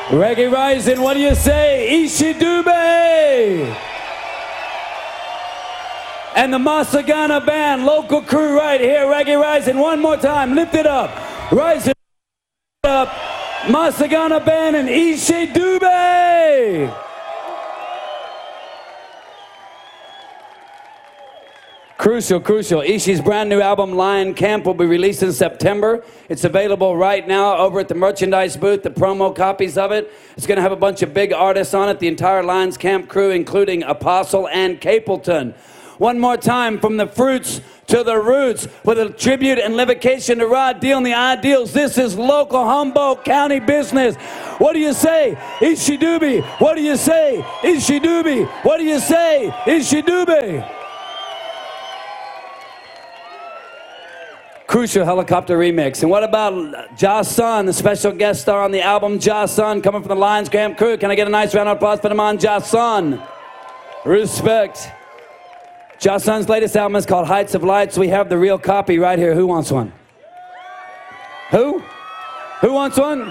Reggae Rising, what do you say? Ishidube! And the Masagana Band, local crew right here, Reggae Rising. One more time, lift it up. Rise it up. Masagana Band and Ishidube! Crucial. Ishi's brand new album, Lion Camp, will be released in September. It's available right now over at the merchandise booth, the promo copies of it. It's going to have a bunch of big artists on it, the entire Lions Camp crew, including Apostle and Capleton. One more time, from the fruits to the roots, with a tribute and livocation to Rod Deal and the Ideals. This is local Humboldt County business. What do you say? Ishidube. What do you say? Ishidube. What do you say? Ishidube. Crucial Helicopter remix. And what about Ja Sun, the special guest star on the album, Ja Sun, coming from the Lions Camp crew? Can I get a nice round of applause for them on Ja Sun? Respect. Ja Sun's latest album is called Heights of Lights. We have the real copy right here. Who wants one? Who? Who wants one?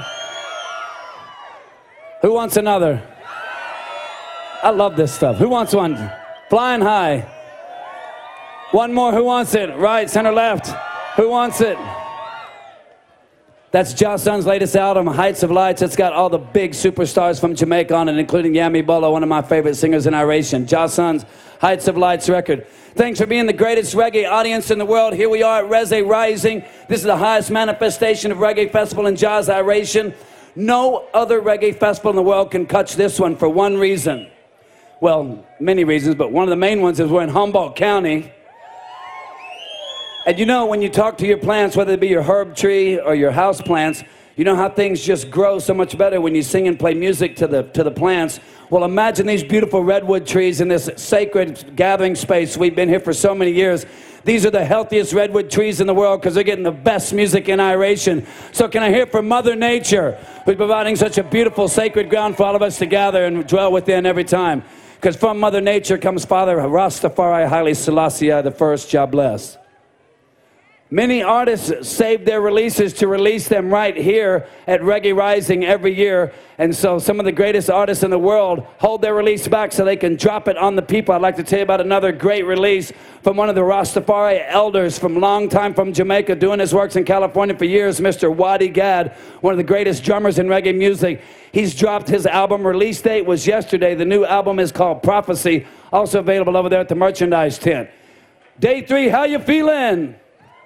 Who wants another? I love this stuff. Who wants one? Flying high. One more. Who wants it? Right, center, left. Who wants it? That's Ja Sun's latest album, Heights of Lights. It's got all the big superstars from Jamaica on it, including Yami Bolo, one of my favorite singers in Iration. Ja Sun's Heights of Lights record. Thanks for being the greatest reggae audience in the world. Here we are at Reggae Rising. This is the highest manifestation of reggae festival in Jazz Iration. No other reggae festival in the world can touch this one for one reason. Well, many reasons, but one of the main ones is we're in Humboldt County. And you know, when you talk to your plants, whether it be your herb tree or your house plants, you know how things just grow so much better when you sing and play music to the plants. Well, imagine these beautiful redwood trees in this sacred gathering space. We've been here for so many years. These are the healthiest redwood trees in the world because they're getting the best music in Iration. So can I hear from Mother Nature, who's providing such a beautiful sacred ground for all of us to gather and dwell within every time? Because from Mother Nature comes Father Rastafari Haile Selassie I, God bless. Many artists save their releases to release them right here at Reggae Rising every year. And so some of the greatest artists in the world hold their release back so they can drop it on the people. I'd like to tell you about another great release from one of the Rastafari elders from long time from Jamaica, doing his works in California for years, Mr. Wadi Gad, one of the greatest drummers in reggae music. He's dropped his album. Release date was yesterday. The new album is called Prophecy, also available over there at the merchandise tent. Day 3, how you feeling?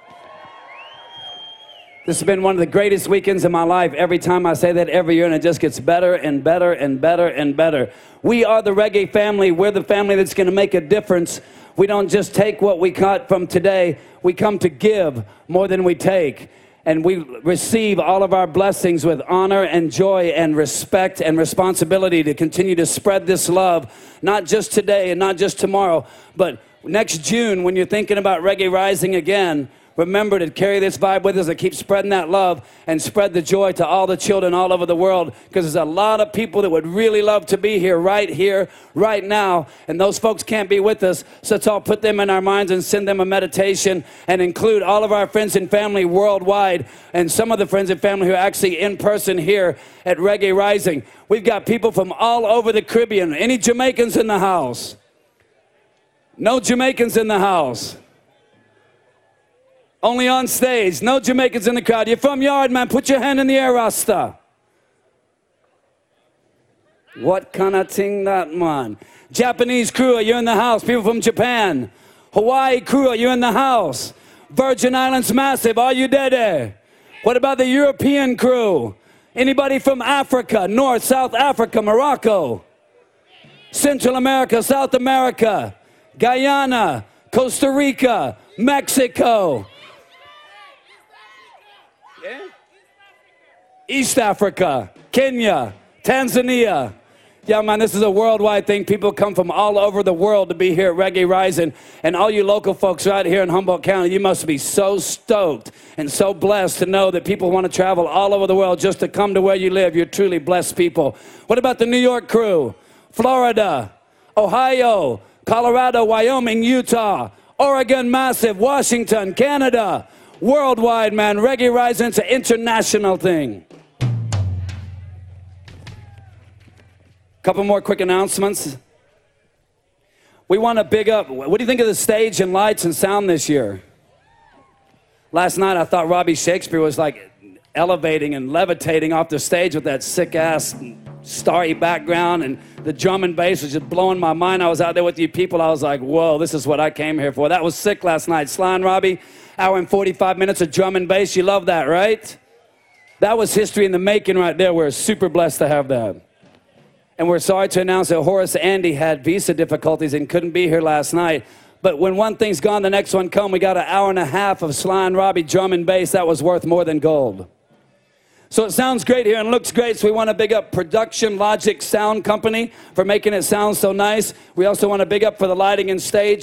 This has been one of the greatest weekends of my life. Every time I say that every year, and it just gets better and better and better and better. We are the reggae family. We're the family that's going to make a difference. We don't just take what we got from today. We come to give more than we take. And we receive all of our blessings with honor and joy and respect and responsibility to continue to spread this love, not just today and not just tomorrow, but next June when you're thinking about Reggae Rising again. Remember to carry this vibe with us and keep spreading that love and spread the joy to all the children all over the world, because there's a lot of people that would really love to be here, right now, and those folks can't be with us, so let's all put them in our minds and send them a meditation and include all of our friends and family worldwide and some of the friends and family who are actually in person here at Reggae Rising. We've got people from all over the Caribbean. Any Jamaicans in the house? No Jamaicans in the house. Only on stage. No Jamaicans in the crowd. You're from Yard, man. Put your hand in the air, Rasta. What kind of thing that, man? Japanese crew, are you in the house? People from Japan. Hawaii crew, are you in the house? Virgin Islands Massive, are you there? What about the European crew? Anybody from Africa? North, South Africa, Morocco? Central America, South America? Guyana? Costa Rica? Mexico? East Africa, Kenya, Tanzania. Yeah, man, this is a worldwide thing. People come from all over the world to be here at Reggae Rising. And all you local folks right here in Humboldt County, you must be so stoked and so blessed to know that people want to travel all over the world just to come to where you live. You're truly blessed people. What about the New York crew? Florida, Ohio, Colorado, Wyoming, Utah, Oregon, Massive, Washington, Canada. Worldwide, man. Reggae Rising, it's an international thing. Couple more quick announcements. We want to big up. What do you think of the stage and lights and sound this year? Last night I thought Robbie Shakespeare was like elevating and levitating off the stage with that sick-ass starry background, and the drum and bass was just blowing my mind. I was out there with you people. I was like, whoa, this is what I came here for. That was sick last night. Sly and Robbie, hour and 45 minutes of drum and bass. You love that, right? That was history in the making right there. We're super blessed to have that. And we're sorry to announce that Horace Andy had visa difficulties and couldn't be here last night. But when one thing's gone, the next one come. We got an hour and a half of Sly and Robbie drum and bass. That was worth more than gold. So it sounds great here and looks great, so we want to big up Production Logic Sound Company for making it sound so nice. We also want to big up for the lighting and stage.